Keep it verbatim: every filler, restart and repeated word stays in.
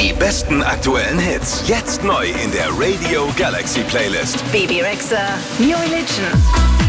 Die besten aktuellen Hits. Jetzt neu in der Radio Galaxy Playlist. Bebe Rexha, New Religion.